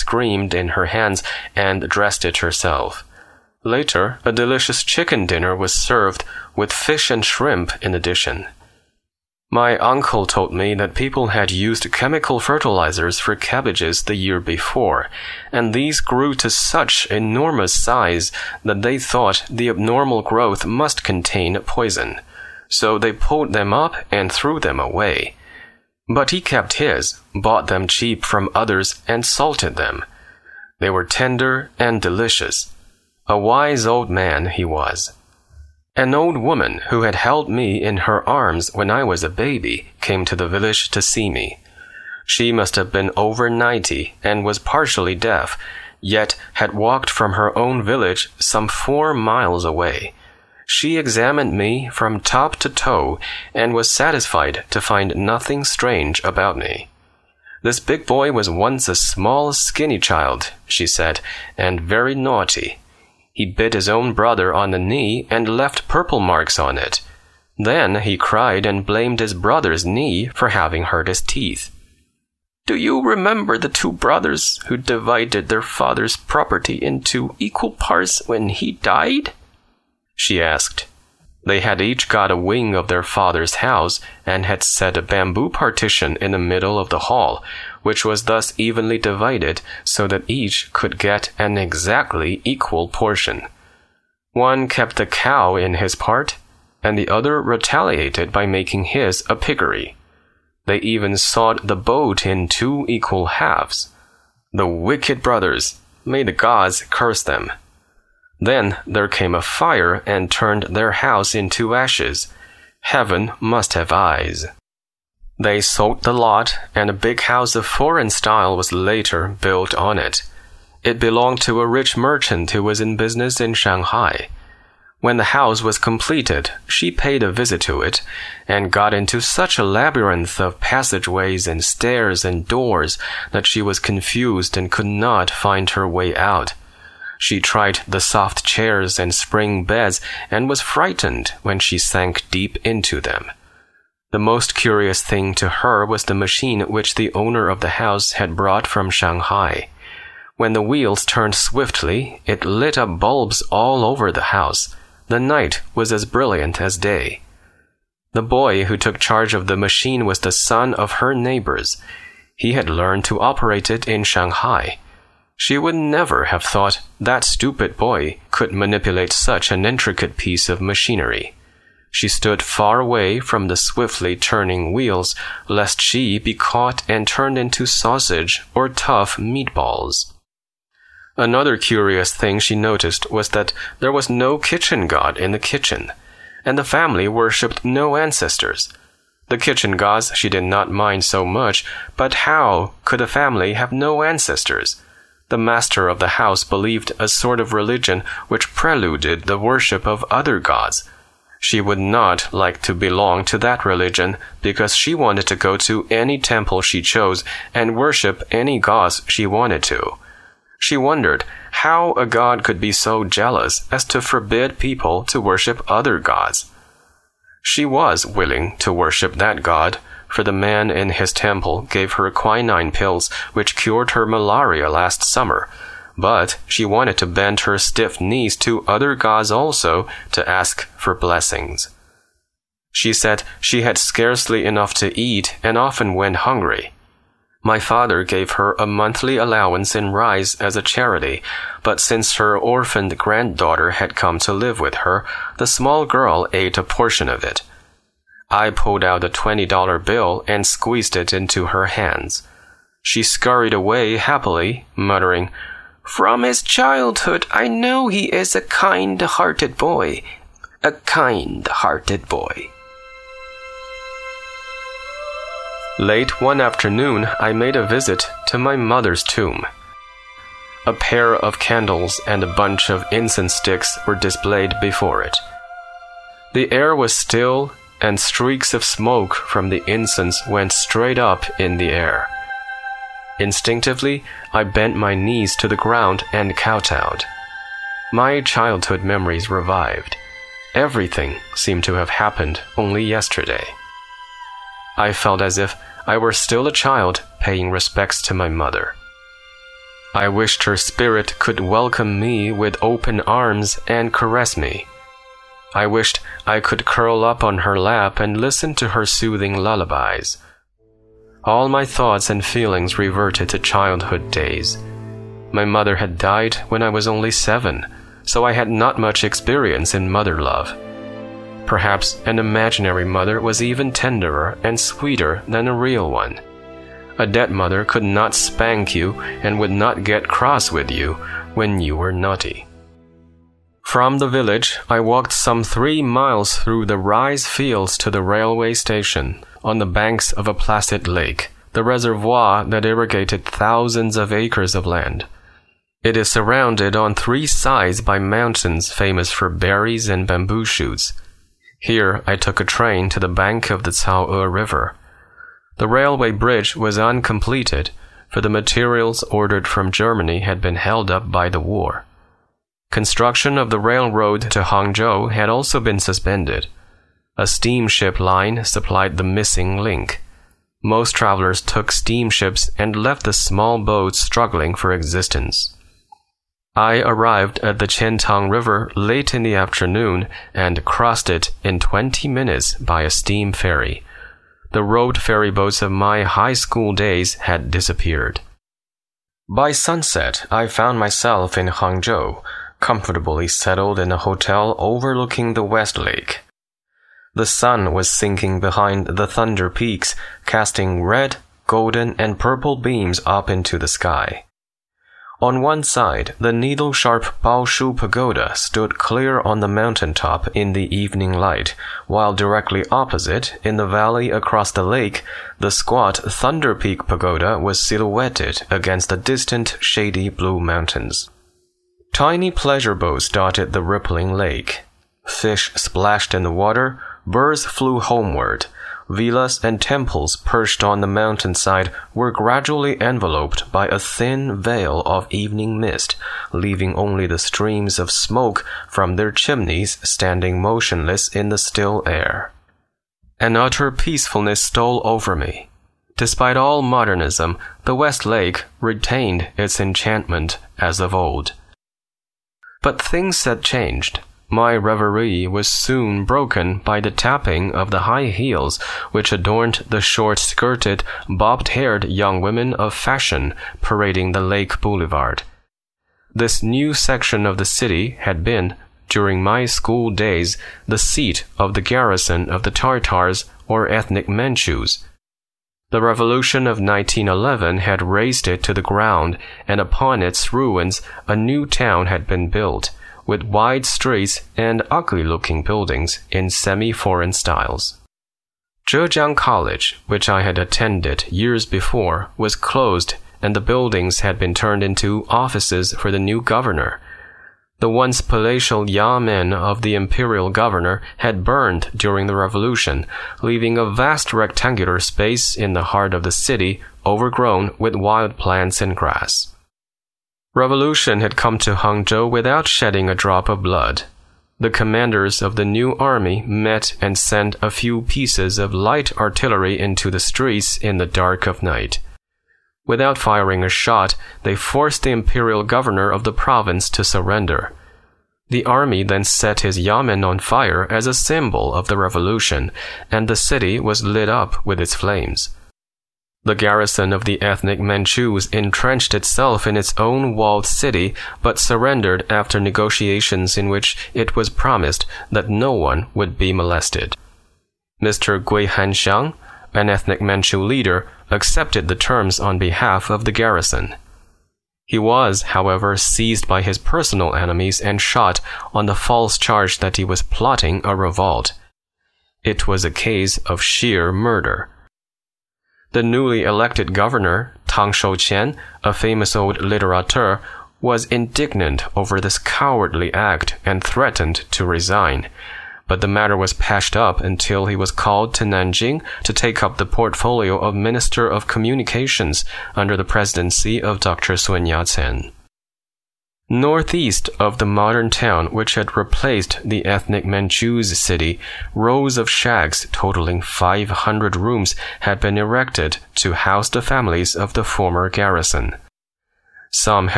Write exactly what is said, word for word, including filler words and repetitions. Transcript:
creamed in her hands and dressed it herself. Later, a delicious chicken dinner was served with fish and shrimp in addition. My uncle told me that people had used chemical fertilizers for cabbages the year before, and these grew to such enormous size that they thought the abnormal growth must contain poison. So they pulled them up and threw them away. But he kept his, bought them cheap from others, and salted them. They were tender and delicious. A wise old man he was. An old woman who had held me in her arms when I was a baby came to the village to see me. She must have been over ninety and was partially deaf, yet had walked from her own village some four miles away. She examined me from top to toe and was satisfied to find nothing strange about me. This big boy was once a small, skinny child, she said, and very naughty. He bit his own brother on the knee and left purple marks on it. Then he cried and blamed his brother's knee for having hurt his teeth. "Do you remember the two brothers who divided their father's property into equal parts when he died?" she asked. They had each got a wing of their father's house and had set a bamboo partition in the middle of the hall, which was thus evenly divided so that each could get an exactly equal portion. One kept the cow in his part, and the other retaliated by making his a piggery. They even sawed the boat in two equal halves. The wicked brothers, may the gods curse them. Then there came a fire and turned their house into ashes. Heaven must have eyes. They sold the lot, and a big house of foreign style was later built on it. It belonged to a rich merchant who was in business in Shanghai. When the house was completed, she paid a visit to it, and got into such a labyrinth of passageways and stairs and doors that she was confused and could not find her way out. She tried the soft chairs and spring beds and was frightened when she sank deep into them. The most curious thing to her was the machine which the owner of the house had brought from Shanghai. When the wheels turned swiftly, it lit up bulbs all over the house. The night was as brilliant as day. The boy who took charge of the machine was the son of her neighbors. He had learned to operate it in Shanghai. She would never have thought that stupid boy could manipulate such an intricate piece of machinery. She stood far away from the swiftly turning wheels, lest she be caught and turned into sausage or tough meatballs. Another curious thing she noticed was that there was no kitchen god in the kitchen, and the family worshipped no ancestors. The kitchen gods she did not mind so much, but how could a family have no ancestors? The master of the house believed a sort of religion which preluded the worship of other gods. She would not like to belong to that religion because she wanted to go to any temple she chose and worship any gods she wanted to. She wondered how a god could be so jealous as to forbid people to worship other gods. She was willing to worship that god, for the man in his temple gave her quinine pills which cured her malaria last summer, but she wanted to bend her stiff knees to other gods also to ask for blessings. She said she had scarcely enough to eat and often went hungry. My father gave her a monthly allowance in rice as a charity, but since her orphaned granddaughter had come to live with her, the small girl ate a portion of it. I pulled out a twenty dollar bill and squeezed it into her hands. She scurried away happily, muttering, "From his childhood, I know he is a kind-hearted boy. A kind-hearted boy." Late one afternoon, I made a visit to my mother's tomb. A pair of candles and a bunch of incense sticks were displayed before it. The air was still, and streaks of smoke from the incense went straight up in the air. Instinctively, I bent my knees to the ground and kowtowed. My childhood memories revived. Everything seemed to have happened only yesterday. I felt as if I were still a child paying respects to my mother. I wished her spirit could welcome me with open arms and caress me. I wished I could curl up on her lap and listen to her soothing lullabies. All my thoughts and feelings reverted to childhood days. My mother had died when I was only seven, so I had not much experience in mother love. Perhaps an imaginary mother was even tenderer and sweeter than a real one. A dead mother could not spank you and would not get cross with you when you were naughty. From the village, I walked some three miles through the rice fields to the railway station, on the banks of a placid lake, the reservoir that irrigated thousands of acres of land. It is surrounded on three sides by mountains famous for berries and bamboo shoots. Here I took a train to the bank of the Cao'e River. The railway bridge was uncompleted, for the materials ordered from Germany had been held up by the war. Construction of the railroad to Hangzhou had also been suspended. A steamship line supplied the missing link. Most travelers took steamships and left the small boats struggling for existence. I arrived at the Qiantang River late in the afternoon and crossed it in twenty minutes by a steam ferry. The road ferry boats of my high school days had disappeared. By sunset, I found myself in Hangzhou, comfortably settled in a hotel overlooking the West Lake. The sun was sinking behind the Thunder Peaks, casting red, golden, and purple beams up into the sky. On one side, the needle-sharp Baoshu Pagoda stood clear on the mountaintop in the evening light, while directly opposite, in the valley across the lake, the squat Thunder Peak Pagoda was silhouetted against the distant, shady blue mountains. Tiny pleasure boats dotted the rippling lake. Fish splashed in the water, birds flew homeward. Villas and temples perched on the mountainside were gradually enveloped by a thin veil of evening mist, leaving only the streams of smoke from their chimneys standing motionless in the still air. An utter peacefulness stole over me. Despite all modernism, the West Lake retained its enchantment as of old. But things had changed. My reverie was soon broken by the tapping of the high heels which adorned the short-skirted, bobbed-haired young women of fashion parading the Lake Boulevard. This new section of the city had been, during my school days, the seat of the garrison of the Tartars or ethnic Manchus. The revolution of nineteen eleven had razed it to the ground, and upon its ruins a new town had been built, with wide streets and ugly-looking buildings in semi-foreign styles. Zhejiang College, which I had attended years before, was closed, and the buildings had been turned into offices for the new governor. The once palatial yamen of the imperial governor had burned during the revolution, leaving a vast rectangular space in the heart of the city overgrown with wild plants and grass. Revolution had come to Hangzhou without shedding a drop of blood. The commanders of the new army met and sent a few pieces of light artillery into the streets in the dark of night. Without firing a shot, they forced the imperial governor of the province to surrender. The army then set his yamen on fire as a symbol of the revolution, and the city was lit up with its flames. The garrison of the ethnic Manchus entrenched itself in its own walled city, but surrendered after negotiations in which it was promised that no one would be molested. Mister Gui Hanxiang, an ethnic Manchu leader, accepted the terms on behalf of the garrison. He was, however, seized by his personal enemies and shot on the false charge that he was plotting a revolt. It was a case of sheer murder. The newly elected governor, Tang Shouqian, a famous old litterateur, was indignant over this cowardly act and threatened to resign. But the matter was patched up until he was called to Nanjing to take up the portfolio of Minister of Communications under the presidency of Doctor Sun Yat-sen. Northeast of the modern town which had replaced the ethnic Manchus city, rows of shacks totaling five hundred rooms had been erected to house the families of the former garrison. Some